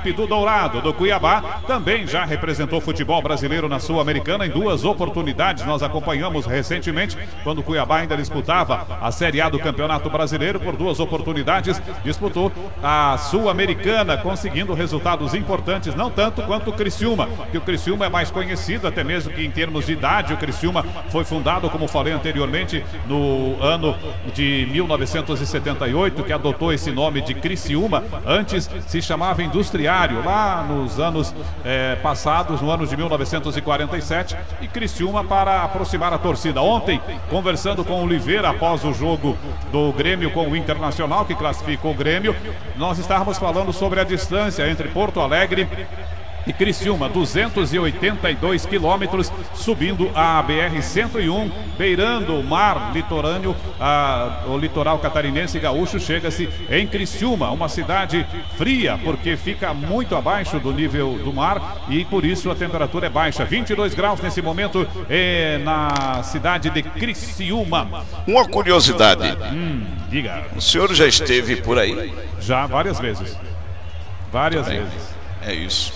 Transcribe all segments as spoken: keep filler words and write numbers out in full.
equipe do Dourado, do Cuiabá, também já representou o futebol brasileiro na Sul-Americana em duas oportunidades. Nós acompanhamos recentemente, quando o Cuiabá ainda disputava a Série A do Campeonato Brasileiro, por duas oportunidades disputou a Sul-Americana, conseguindo resultados importantes, não tanto quanto o Criciúma, que o Criciúma é mais conhecido, até mesmo que em termos de idade. O Criciúma foi fundado, como falei anteriormente, no ano de mil novecentos e setenta e oito, que adotou esse nome de Criciúma. Antes se chamava Industriário, lá nos anos eh, passados, no ano de mil novecentos e quarenta e sete, e Criciúma para aproximar a torcida. Ontem, conversando com o Oliveira após o jogo do Grêmio com o Internacional, que classificou o Grêmio, nós estávamos falando sobre a distância entre Porto Alegre e Criciúma, duzentos e oitenta e dois quilômetros, subindo a B R cento e um, beirando o mar litorâneo, a, o litoral catarinense e gaúcho. Chega-se em Criciúma, uma cidade fria, porque fica muito abaixo do nível do mar e por isso a temperatura é baixa. vinte e dois graus nesse momento é, na cidade de Criciúma. Uma curiosidade. Hum, diga. O senhor já esteve por aí? Já, várias vezes. Várias Também. vezes. É isso.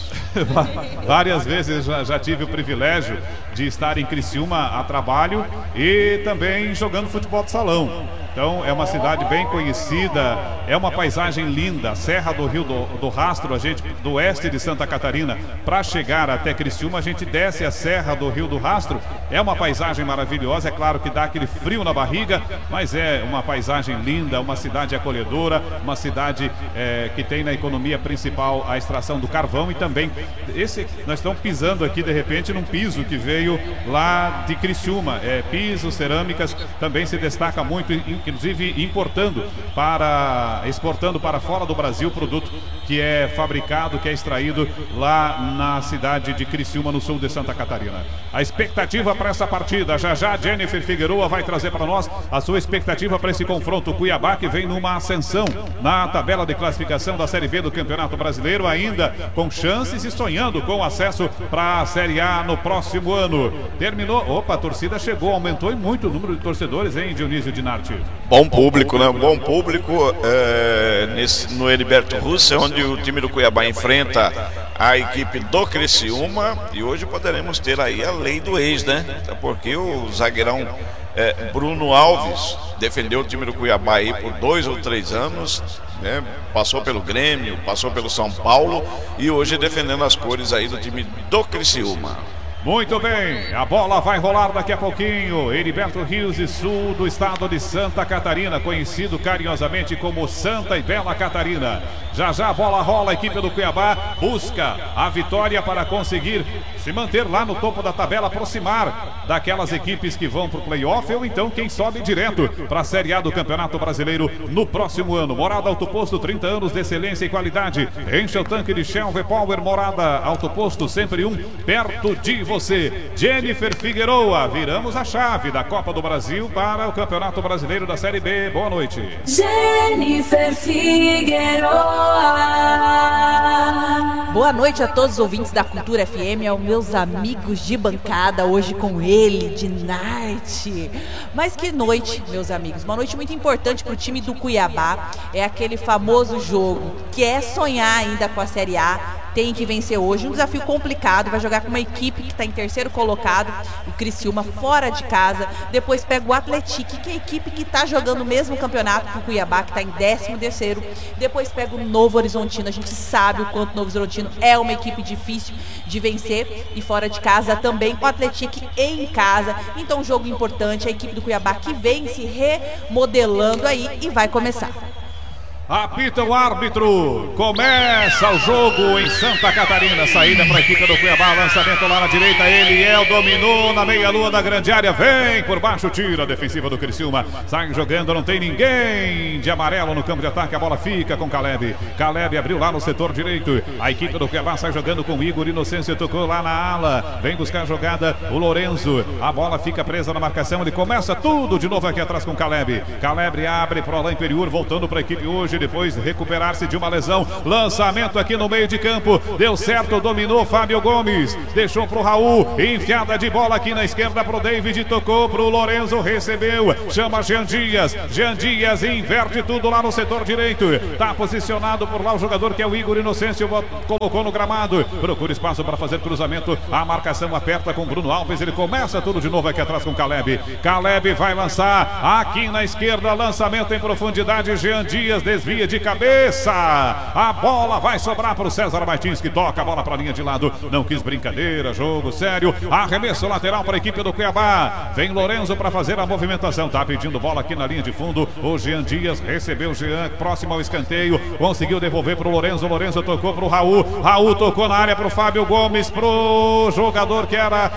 Várias vezes já, já tive o privilégio de estar em Criciúma a trabalho e também jogando futebol de salão. Então é uma cidade bem conhecida, é uma paisagem linda. Serra do Rio do, do Rastro, a gente do oeste de Santa Catarina, para chegar até Criciúma, a gente desce a Serra do Rio do Rastro. É uma paisagem maravilhosa, é claro que dá aquele frio na barriga, mas é uma paisagem linda, uma cidade acolhedora, uma cidade é, que tem na economia principal a extração do carvão e também esse, nós estamos pisando aqui de repente num piso que veio lá de Criciúma. É, pisos, cerâmicas, também se destaca muito, inclusive importando para, exportando para fora do Brasil, produto que é fabricado, que é extraído lá na cidade de Criciúma, no sul de Santa Catarina. A expectativa para essa partida, já já Jennifer Figueroa vai trazer para nós a sua expectativa para esse confronto. Cuiabá, que vem numa ascensão na tabela de classificação da Série B do Campeonato Brasileiro, ainda com chances e sonhando com acesso para a Série A no próximo ano. Terminou, opa, a torcida chegou, aumentou e muito o número de torcedores, hein, Dionísio Dinarti? Bom público, né? Bom público é, nesse, no Heriberto Russo, onde o time do Cuiabá enfrenta a equipe do Criciúma, e hoje poderemos ter aí a lei do ex, né? Até porque o zagueirão é, Bruno Alves defendeu o time do Cuiabá aí por dois ou três anos, né? Passou pelo Grêmio, passou pelo São Paulo e hoje defendendo as cores aí do time do Criciúma. Muito bem, a bola vai rolar daqui a pouquinho. Heriberto Rios e Sul do estado de Santa Catarina, conhecido carinhosamente como Santa e Bela Catarina. Já já a bola rola, a equipe do Cuiabá busca a vitória para conseguir se manter lá no topo da tabela, aproximar daquelas equipes que vão para o playoff ou então quem sobe direto para a Série A do Campeonato Brasileiro no próximo ano. Morada Auto Posto, trinta anos de excelência e qualidade. Enche o tanque de Shell V-Power. Morada Auto Posto, sempre um perto de você. Jennifer Figueroa, viramos a chave da Copa do Brasil para o Campeonato Brasileiro da Série B. Boa noite. Jennifer Figueroa. Boa noite a todos os ouvintes da Cultura F M, aos meus amigos de bancada, hoje com ele, Dinarti. Mas que noite, meus amigos, uma noite muito importante para o time do Cuiabá. É aquele famoso jogo que é sonhar ainda com a Série A. Tem que vencer hoje, um desafio complicado. Vai jogar com uma equipe que está em terceiro colocado, o Criciúma, fora de casa. Depois pega o Atlético, que é a equipe que está jogando o mesmo campeonato que o Cuiabá, que está em décimo terceiro. Depois pega o Novo Horizontino. A gente sabe o quanto o Novo Horizontino é uma equipe difícil de vencer. E fora de casa também o Atlético em casa. Então um jogo importante, a equipe do Cuiabá que vem se remodelando aí e vai começar. Apita o árbitro, começa o jogo em Santa Catarina, saída para a equipe do Cuiabá, lançamento lá na direita, Eliel dominou na meia-lua da grande área, vem por baixo, tira a defensiva do Criciúma, sai jogando, não tem ninguém de amarelo no campo de ataque, a bola fica com Caleb, Caleb abriu lá no setor direito, a equipe do Cuiabá sai jogando com Igor Inocêncio, tocou lá na ala, vem buscar a jogada o Lorenzo, a bola fica presa na marcação, ele começa tudo de novo aqui atrás com Caleb, Caleb abre para o Alain Periur, voltando para a equipe hoje depois de recuperar-se de uma lesão. Lançamento aqui no meio de campo, deu certo, dominou Fábio Gomes, deixou pro Raul, enfiada de bola aqui na esquerda pro David, tocou pro Lorenzo, recebeu, chama Jean Dias, Jean Dias inverte tudo lá no setor direito, tá posicionado por lá o jogador que é o Igor Inocêncio, colocou no gramado, procura espaço para fazer cruzamento, a marcação aperta com Bruno Alves, ele começa tudo de novo aqui atrás com Caleb, Caleb vai lançar aqui na esquerda, lançamento em profundidade, Jean Dias desvia de cabeça, a bola vai sobrar para o César Martins, que toca a bola para a linha de lado, não quis brincadeira, jogo sério, arremesso lateral para a equipe do Cuiabá, vem Lorenzo para fazer a movimentação, tá pedindo bola aqui na linha de fundo, o Jean Dias recebeu o Jean, próximo ao escanteio, conseguiu devolver para o Lorenzo, Lorenzo tocou para o Raul, Raul tocou na área para o Fábio Gomes, pro jogador que era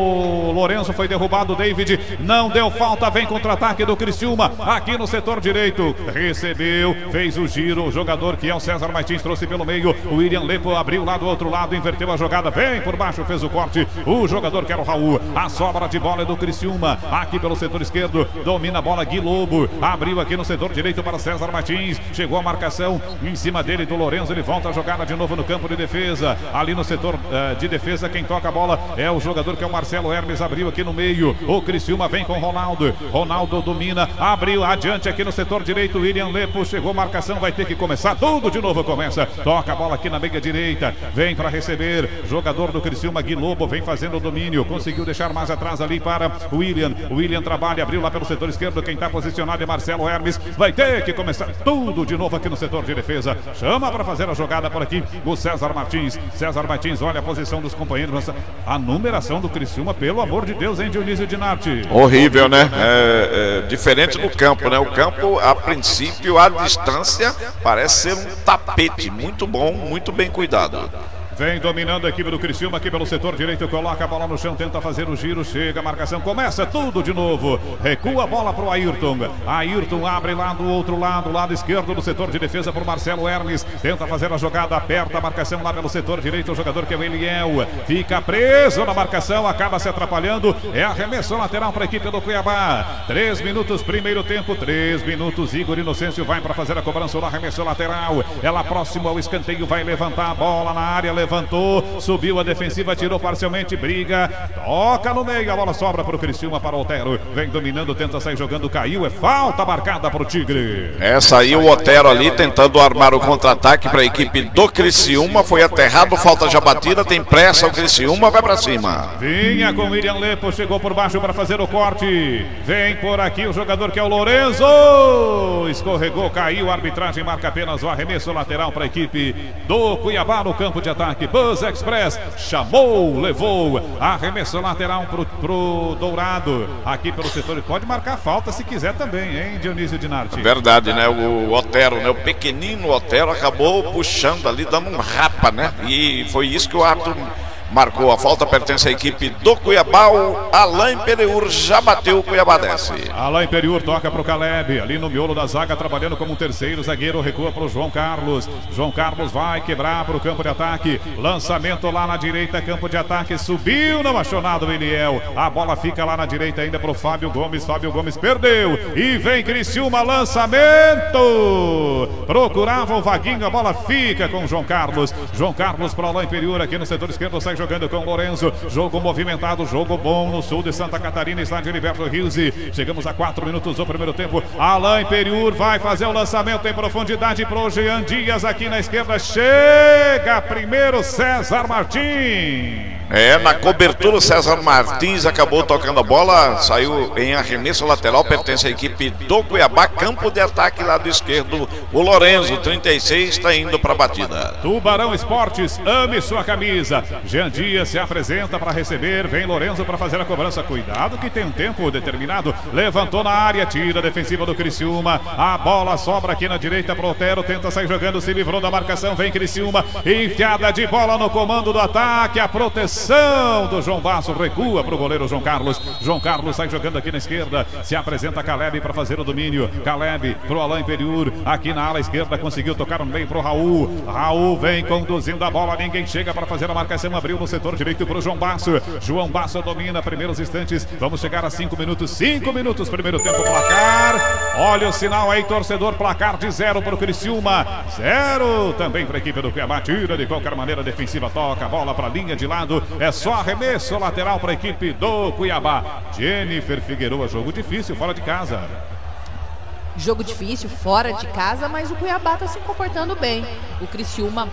o Lorenzo, foi derrubado, David, não deu falta, vem contra-ataque do Criciúma, aqui no setor direito, recebeu, fez o giro, o jogador que é o César Martins, trouxe pelo meio, o William Lepo abriu lá do outro lado, inverteu a jogada, vem por baixo, fez o corte, o jogador que era o Raul, a sobra de bola é do Criciúma, aqui pelo setor esquerdo, domina a bola Gui Lobo, abriu aqui no setor direito para César Martins, chegou a marcação em cima dele do Lorenzo, ele volta a jogada de novo no campo de defesa, ali no setor uh, de defesa, quem toca a bola é o jogador que é o Marcelo Hermes, abriu aqui no meio, o Criciúma vem com Ronaldo, Ronaldo domina, abriu adiante aqui no setor direito, William Lepo, chegou a marcação, vai ter que começar tudo de novo, começa, toca a bola aqui na meia direita, vem para receber, jogador do Criciúma, Gui Lobo, vem fazendo o domínio, conseguiu deixar mais atrás ali para o William, o William trabalha, abriu lá pelo setor esquerdo, quem está posicionado é Marcelo Hermes, vai ter que começar tudo de novo aqui no setor de defesa, chama para fazer a jogada por aqui, o César Martins, César Martins, olha a posição dos companheiros, a numeração do Criciúma, pelo amor de Deus, hein, Dionísio Dinarte? Horrível, né? É, é, diferente do campo, né? O campo, a princípio, a distância, parece ser um tapete, muito bom, muito bem cuidado. Vem dominando a equipe do Criciúma aqui pelo setor direito, coloca a bola no chão, tenta fazer o giro, chega a marcação, começa tudo de novo, recua a bola para o Ayrton, Ayrton abre lá do outro lado, lado esquerdo do setor de defesa para o Marcelo Hermes, tenta fazer a jogada, aperta a marcação lá pelo setor direito, o jogador que é o Eliel, fica preso na marcação, acaba se atrapalhando, é arremesso lateral para a equipe do Cuiabá, três minutos, primeiro tempo, três minutos, Igor Inocêncio vai para fazer a cobrança do arremesso lateral, ela próximo ao escanteio, vai levantar a bola na área, levantou, subiu a defensiva, tirou parcialmente, briga, toca no meio, a bola sobra para o Criciúma, para o Otero, vem dominando, tenta sair jogando, caiu, é falta marcada para o Tigre. Essa aí o Otero ali tentando armar o contra-ataque para a equipe do Criciúma, foi aterrado, falta já batida, tem pressa o Criciúma, vai para cima. Vinha com William Lepo, chegou por baixo para fazer o corte, vem por aqui o jogador que é o Lorenzo, escorregou, caiu, a arbitragem marca apenas o arremesso lateral para a equipe do Cuiabá no campo de ataque. Buzz Express chamou, levou, arremesso lateral pro, pro Dourado, aqui pelo setor, pode marcar falta se quiser também, hein, Dionísio Dinarte? Verdade, né, o Otero, né, o pequenino Otero acabou puxando ali, dando um rapa, né, e foi isso que o árbitro marcou. A falta pertence à equipe do Cuiabá. O Alain Pereur já bateu, o Cuiabá desce. Alain Pereur toca para o Caleb, ali no miolo da zaga, trabalhando como um terceiro zagueiro, recua para o João Carlos. João Carlos vai quebrar para o campo de ataque, lançamento lá na direita, campo de ataque, subiu, não achou nada o Eliel, a bola fica lá na direita ainda para o Fábio Gomes, Fábio Gomes perdeu, e vem Criciúma, lançamento, procurava o Vaguinho, a bola fica com o João Carlos, João Carlos para Alain Pereur, aqui no setor esquerdo, sai jogando com o Lorenzo, jogo movimentado, jogo bom no sul de Santa Catarina, estádio Heriberto Rilse, chegamos a quatro minutos do primeiro tempo, Alain Pereur vai fazer o lançamento em profundidade para o Jean Dias, aqui na esquerda, chega primeiro César Martins. É, na cobertura o César Martins acabou tocando a bola, saiu em arremesso lateral, pertence à equipe do Cuiabá, campo de ataque lado esquerdo, o Lorenzo, trinta e seis, está indo para a batida. Tubarão Esportes, ame sua camisa, Jean Dias se apresenta para receber, vem Lorenzo para fazer a cobrança, cuidado que tem um tempo determinado, levantou na área, tira a defensiva do Criciúma, a bola sobra aqui na direita para o Otero, tenta sair jogando, se livrou da marcação, vem Criciúma, enfiada de bola no comando do ataque, a proteção proteção do João Basso, recua para o goleiro João Carlos. João Carlos sai jogando aqui na esquerda, se apresenta Caleb para fazer o domínio. Caleb pro Alain Imperiur, aqui na ala esquerda, conseguiu tocar no meio pro Raul. Raul vem conduzindo a bola, ninguém chega para fazer a marcação, abriu no setor direito pro João Basso. João Basso domina, primeiros instantes, vamos chegar a cinco minutos, cinco minutos, primeiro tempo, placar. Olha o sinal aí, torcedor, placar de zero para o Criciúma, zero também para a equipe do Cuiabá. Tira de qualquer maneira, defensiva, toca a bola para a linha de lado, é só arremesso lateral para a equipe do Cuiabá. Jennifer Figueroa, jogo difícil fora de casa. Jogo difícil fora de casa, mas o Cuiabá está se comportando bem. O Criciúma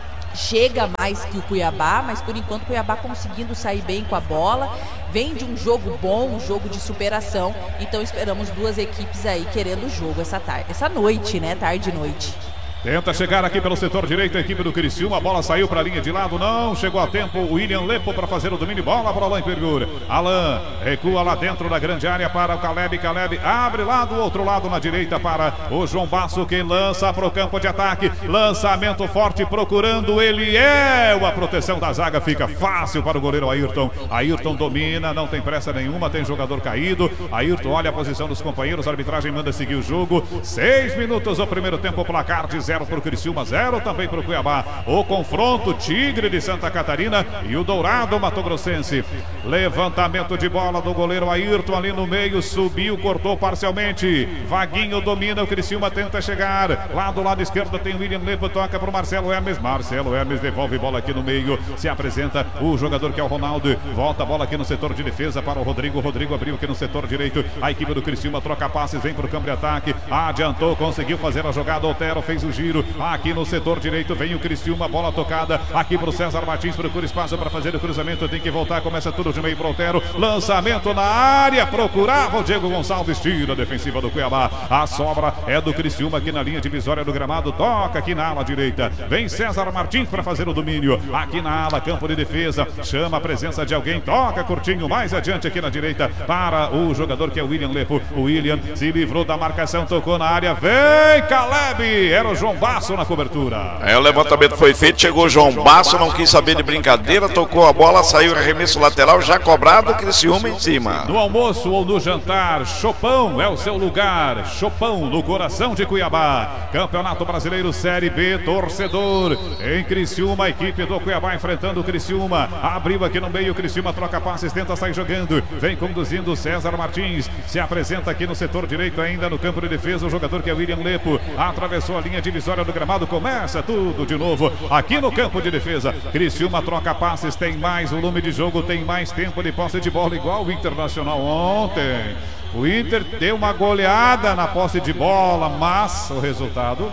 chega mais que o Cuiabá, mas por enquanto o Cuiabá conseguindo sair bem com a bola. Vem de um jogo bom, um jogo de superação. Então esperamos duas equipes aí querendo o jogo essa tarde, essa noite, né? Tarde e noite. Tenta chegar aqui pelo setor direito a equipe do Criciúma, a bola saiu para a linha de lado, não chegou a tempo o William Lepo para fazer o domínio, bola para o Alain Imperiur. Alain recua lá dentro da grande área para o Caleb, Caleb abre lá do outro lado na direita para o João Basso, que lança para o campo de ataque, lançamento forte procurando ele, é a proteção da zaga, fica fácil para o goleiro Ayrton. Ayrton domina, não tem pressa nenhuma, tem jogador caído. Ayrton olha a posição dos companheiros, a arbitragem manda seguir o jogo. Seis minutos o primeiro tempo, placar de zero para o Criciúma, zero também para o Cuiabá. O confronto, Tigre de Santa Catarina e o Dourado Mato Grossense. Levantamento de bola do goleiro Ayrton ali no meio, subiu, cortou parcialmente. Vaguinho domina, o Criciúma tenta chegar. Lá do lado esquerdo tem o William Lepo, toca para o Marcelo Hermes. Marcelo Hermes devolve bola aqui no meio. Se apresenta o jogador que é o Ronaldo. Volta a bola aqui no setor de defesa para o Rodrigo. Rodrigo abriu aqui no setor direito. A equipe do Criciúma troca passes, vem para o campo de ataque. Adiantou, conseguiu fazer a jogada. Otero fez o giro. Aqui no setor direito vem o Criciúma, bola tocada aqui para o César Martins, procura espaço para fazer o cruzamento, tem que voltar, começa tudo de meio para o Otero, lançamento na área, procurava o Diego Gonçalves, tira a defensiva do Cuiabá, a sobra é do Criciúma aqui na linha divisória do gramado, toca aqui na ala direita, vem César Martins para fazer o domínio, aqui na ala, campo de defesa, chama a presença de alguém, toca curtinho, mais adiante aqui na direita, para o jogador que é o William Lepo, o William se livrou da marcação, tocou na área, vem Caleb, era o João Basso na cobertura. É, o levantamento foi feito, chegou o João Basso, não quis saber de brincadeira, tocou a bola, saiu arremesso lateral, já cobrado, Criciúma em cima. No almoço ou no jantar, Chopão é o seu lugar, Chopão no coração de Cuiabá. Campeonato Brasileiro Série B, torcedor em Criciúma, a equipe do Cuiabá enfrentando o Criciúma, abriu aqui no meio, Criciúma troca passes, tenta sair jogando, vem conduzindo César Martins, se apresenta aqui no setor direito ainda no campo de defesa, o jogador que é William Lepo, atravessou a linha divisória do gramado, começa tudo de novo aqui no campo de defesa. Criciúma troca passes, tem mais volume de jogo, tem mais tempo de posse de bola, igual o Internacional ontem. O Inter deu uma goleada na posse de bola, mas o resultado...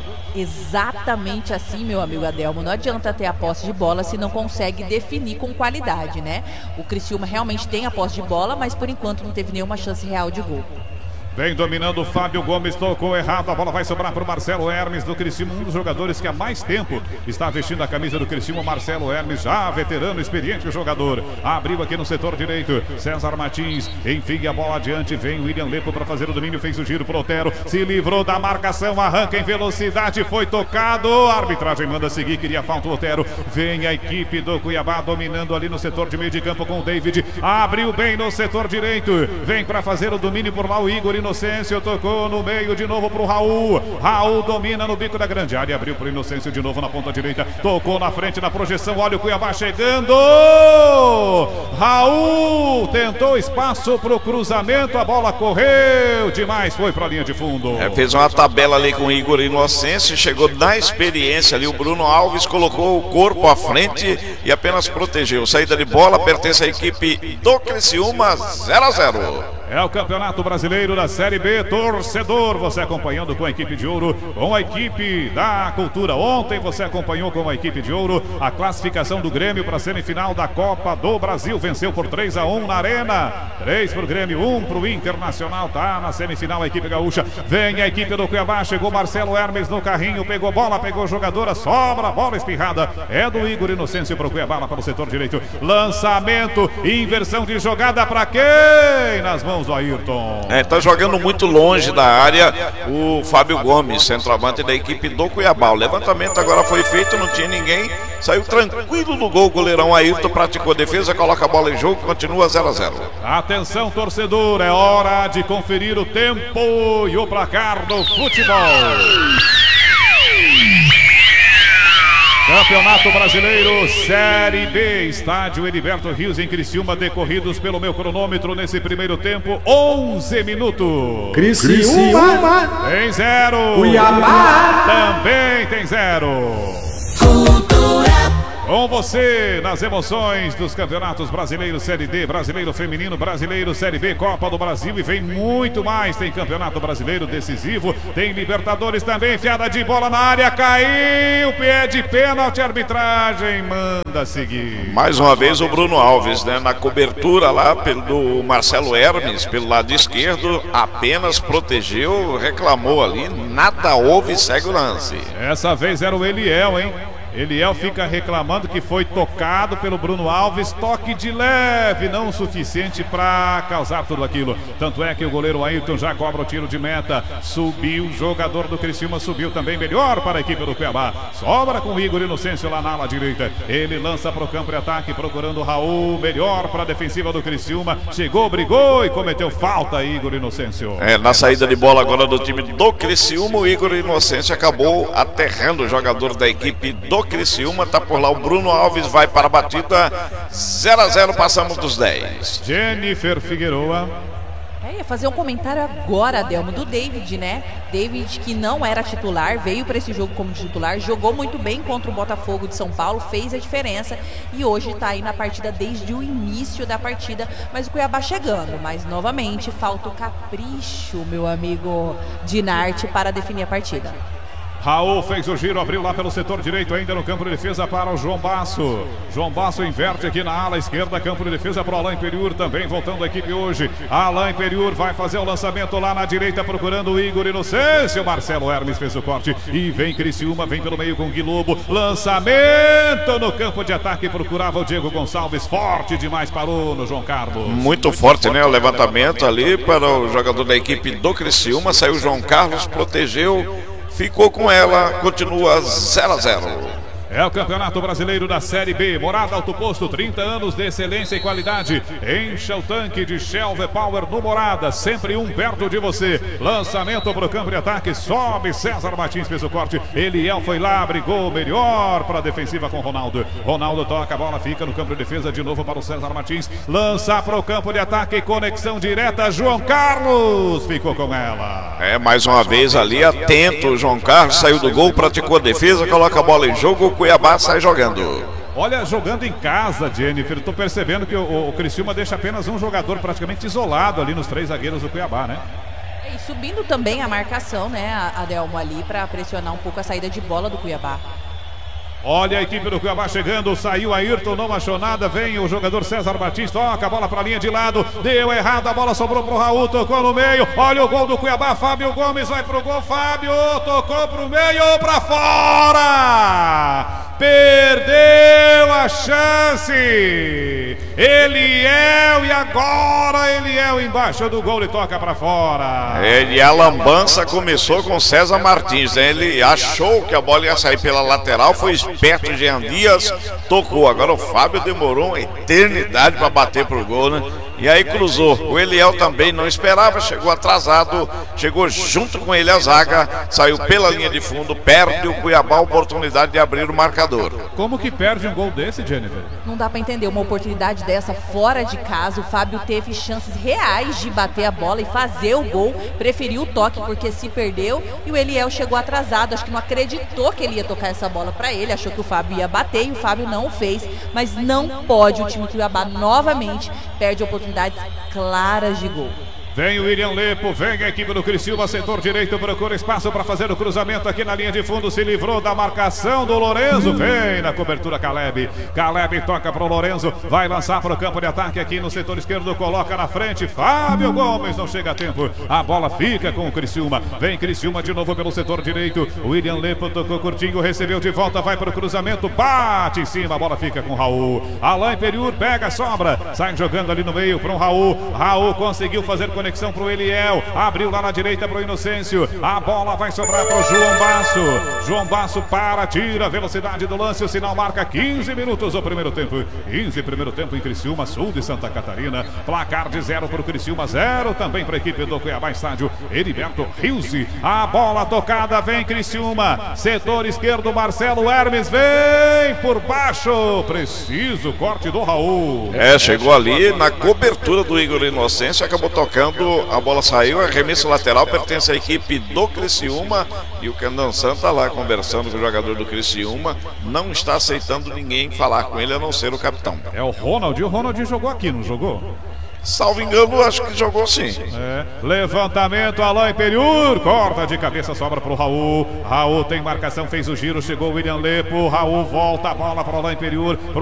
Exatamente assim, meu amigo Adelmo. Não adianta ter a posse de bola se não consegue definir com qualidade, né? O Criciúma realmente tem a posse de bola, mas por enquanto não teve nenhuma chance real de gol. Vem dominando o Fábio Gomes, tocou errado, a bola vai sobrar para o Marcelo Hermes do Criciúma, um dos jogadores que há mais tempo está vestindo a camisa do Criciúma. Marcelo Hermes, já veterano, experiente jogador, abriu aqui no setor direito, César Martins, enfim, a bola adiante, vem o William Lepo para fazer o domínio, fez o giro para o Otero, se livrou da marcação, arranca em velocidade, foi tocado, a arbitragem manda seguir, queria falta o Otero, vem a equipe do Cuiabá dominando ali no setor de meio de campo com o David, abriu bem no setor direito, vem para fazer o domínio por lá o Igor Inocêncio, tocou no meio de novo pro Raul. Raul domina no bico da grande área, abriu pro Inocêncio de novo na ponta direita, tocou na frente na projeção, olha o Cuiabá chegando. Raul tentou espaço pro cruzamento, a bola correu demais, foi pra linha de fundo. É, fez uma tabela ali com o Igor Inocêncio, chegou na experiência ali, o Bruno Alves colocou o corpo à frente e apenas protegeu. Saída de bola, pertence à equipe do Criciúma, zero a zero. É o Campeonato Brasileiro da Série B, torcedor, você acompanhando com a equipe de ouro, com a equipe da Cultura. Ontem você acompanhou com a equipe de ouro a classificação do Grêmio para a semifinal da Copa do Brasil. Venceu por três a um na Arena. três para o Grêmio, um para o Internacional. Tá na semifinal a equipe gaúcha. Vem a equipe do Cuiabá, chegou Marcelo Hermes no carrinho, pegou bola, pegou jogadora, sobra, bola espirrada. É do Igor Inocêncio para o Cuiabá, lá para o setor direito. Lançamento, inversão de jogada para quem? Nas mãos mãos do Ayrton. É, tá jogando muito longe da área o Fábio Gomes, centroavante da equipe do Cuiabá. O levantamento agora foi feito, não tinha ninguém, saiu tranquilo do gol, o goleirão Ayrton praticou defesa, coloca a bola em jogo, continua zero a zero. Atenção, torcedor, é hora de conferir o tempo e o placar do futebol. Campeonato Brasileiro Série B, estádio Heriberto Rios em Criciúma, decorridos pelo meu cronômetro nesse primeiro tempo, onze minutos. Criciúma tem zero. Cuiabá também tem zero. Com você nas emoções dos campeonatos brasileiros Série D, Brasileiro Feminino, Brasileiro Série B, Copa do Brasil e vem muito mais. Tem Campeonato Brasileiro decisivo, tem Libertadores também, enfiada de bola na área, caiu, pé de pênalti, arbitragem manda seguir. Mais uma vez o Bruno Alves, né, na cobertura lá pelo Marcelo Hermes, pelo lado esquerdo, apenas protegeu, reclamou ali, nada houve, segue o lance. Essa vez era o Eliel, hein? Eliel fica reclamando que foi tocado pelo Bruno Alves, toque de leve, não o suficiente para causar tudo aquilo. Tanto é que o goleiro Ayrton já cobra o tiro de meta, subiu, o jogador do Criciúma subiu também, melhor para a equipe do Cuiabá. Sobra com o Igor Inocêncio lá na ala direita, ele lança para o campo de ataque procurando o Raul, melhor para a defensiva do Criciúma, chegou, brigou e cometeu falta Igor Inocêncio. É, na saída de bola agora do time do Criciúma, o Igor Inocêncio acabou aterrando o jogador da equipe do Criciúma, tá por lá o Bruno Alves, vai para a batida, zero a zero, passamos dos dez. Jennifer Figueroa. É, ia fazer um comentário agora, Adelmo, do David, né? David, que não era titular, veio para esse jogo como titular, jogou muito bem contra o Botafogo de São Paulo, fez a diferença e hoje está aí na partida desde o início da partida, mas o Cuiabá chegando, mas novamente falta o capricho, meu amigo Dinarte, para definir a partida. Raul fez o giro, abriu lá pelo setor direito, ainda no campo de defesa para o João Basso. João Basso inverte aqui na ala esquerda, campo de defesa para o Alain Periur, também voltando a equipe hoje. Alain Periur vai fazer o lançamento lá na direita, procurando o Igor Inocêncio. Marcelo Hermes fez o corte e vem Criciúma, vem pelo meio com Gui Lobo. Lançamento no campo de ataque, procurava o Diego Gonçalves, forte demais, parou no João Carlos. Muito forte, né? O levantamento ali para o jogador da equipe do Criciúma, saiu o João Carlos, protegeu. Ficou com ela, continua zero a zero. É o Campeonato Brasileiro da Série B. Morada Alto Posto, trinta anos de excelência e qualidade. Encha o tanque de Shell V-Power no Morada, sempre um perto de você. Lançamento para o campo de ataque, sobe César Martins, fez o corte. Eliel foi lá, brigou melhor para a defensiva com Ronaldo. Ronaldo toca, a bola fica no campo de defesa de novo para o César Martins. Lança para o campo de ataque, conexão direta, João Carlos ficou com ela. É, mais uma vez ali, atento, o João Carlos saiu do gol, praticou a defesa, coloca a bola em jogo, Cuiabá sai jogando. Olha, jogando em casa, Jennifer, tô percebendo que o, o Criciúma deixa apenas um jogador praticamente isolado ali nos três zagueiros do Cuiabá, né? E subindo também a marcação, né, Adelmo, ali para pressionar um pouco a saída de bola do Cuiabá. Olha a equipe do Cuiabá chegando, saiu Ayrton, não achou nada, vem o jogador César Martins, toca a bola para a linha de lado, deu errado, a bola sobrou pro Raul, tocou no meio, olha o gol do Cuiabá, Fábio Gomes vai pro gol, Fábio tocou pro meio, para fora, perdeu a chance, Eliel, e agora Eliel embaixo do gol e toca para fora. Ele, a lambança começou com César Martins, né? Ele achou que a bola ia sair pela lateral, foi perto de Jean Dias, tocou. Agora o Fábio demorou uma eternidade para bater pro gol, né? E aí cruzou. O Eliel também não esperava, chegou atrasado, chegou junto com ele a zaga, saiu pela linha de fundo, perde o Cuiabá a oportunidade de abrir o marcador. Como que perde um gol desse, Jennifer? Não dá para entender, uma oportunidade dessa fora de casa, o Fábio teve chances reais de bater a bola e fazer o gol, preferiu o toque porque se perdeu e o Eliel chegou atrasado, acho que não acreditou que ele ia tocar essa bola para ele, achou que o Fábio ia bater e o Fábio não fez, mas não pode, o time do Cuiabá novamente perde oportunidades claras de gol. Vem o William Lepo, vem a equipe do Criciúma, setor direito, procura espaço para fazer o cruzamento aqui na linha de fundo, se livrou da marcação do Lorenzo, vem na cobertura Caleb, Caleb toca para o Lorenzo, vai lançar para o campo de ataque aqui no setor esquerdo, coloca na frente, Fábio Gomes, não chega a tempo, a bola fica com o Criciúma, vem Criciúma de novo pelo setor direito, William Lepo tocou curtinho, recebeu de volta, vai para o cruzamento, bate em cima, a bola fica com o Raul, Alain Periur pega, sobra, sai jogando ali no meio para o Raul, Raul conseguiu fazer conexão conexão pro Eliel. Abriu lá na direita pro Inocêncio. A bola vai sobrar pro João Basso. João Basso para, tira a velocidade do lance. O sinal marca quinze minutos o primeiro tempo. quinze primeiro tempo em Criciúma, sul de Santa Catarina. Placar de zero pro Criciúma, zero também para a equipe do Cuiabá Estádio Heriberto Rilse. A bola tocada, vem Criciúma. Setor esquerdo, Marcelo Hermes vem por baixo. Preciso corte do Raul. É, chegou ali na cobertura do Igor Inocêncio, acabou tocando, a bola saiu, arremesso lateral, pertence à equipe do Criciúma. E o Candançan está lá conversando com o jogador do Criciúma. Não está aceitando ninguém falar com ele, a não ser o capitão. É o Ronald. O Ronald jogou aqui, não jogou? Salvo engano, acho que jogou sim. É. Levantamento, Alain Imperiur. Corta de cabeça, sobra pro Raul. Raul tem marcação, fez o giro, chegou o William Lepo. Raul volta a bola para o Alain Imperiur.